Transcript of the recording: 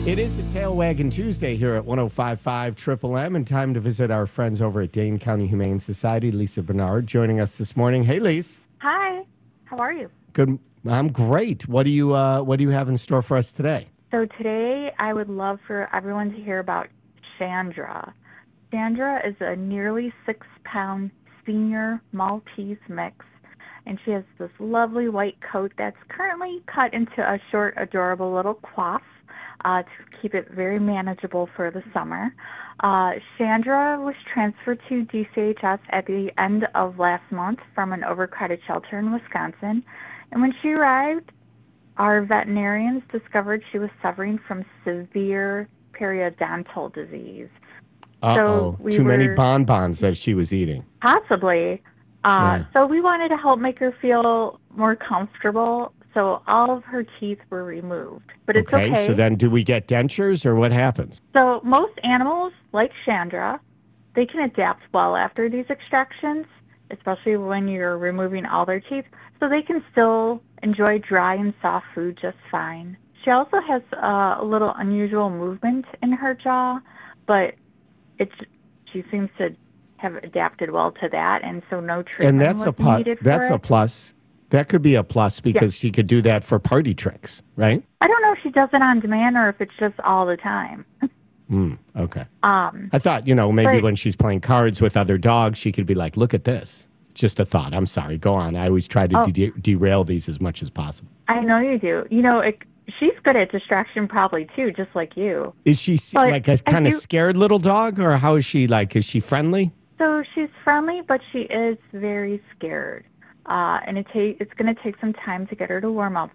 It is a Tail Wagging Tuesday here at 105.5 Triple M, and time to visit our friends over at Dane County Humane Society. Lisa Bernard joining us this morning. Hey, Lise. Hi. How are you? Good. I'm great. What do you have in store for us today? So today I would love for everyone to hear about Chandra. Chandra is a nearly 6-pound senior Maltese mix, and she has this lovely white coat that's currently cut into a short, adorable little coif to keep it very manageable for the summer. Chandra was transferred to DCHS at the end of last month from an overcrowded shelter in Wisconsin. And when she arrived, our veterinarians discovered she was suffering from severe periodontal disease. Uh-oh. So Too many bonbons that she was eating. Possibly. So we wanted to help make her feel more comfortable. So all of her teeth were removed. But it's okay. So then do we get dentures or what happens? So most animals, like Chandra, they can adapt well after these extractions, especially when you're removing all their teeth. So they can still enjoy dry and soft food just fine. She also has a little unusual movement in her jaw, but she seems to have adapted well to that, and so no treatment was needed for That's it. a plus. That could be a plus because she could do that for party tricks, right? I don't know if she does it on demand or if it's just all the time. Okay. I thought, maybe when she's playing cards with other dogs, she could be like, look at this. Just a thought. I'm sorry. Go on. I always try to derail these as much as possible. I know you do. She's good at distraction probably, too, just like you. Is she like a kind of scared little dog, or how is she like? Is she friendly? So she's friendly, but she is very scared. And it's going to take some time to get her to warm up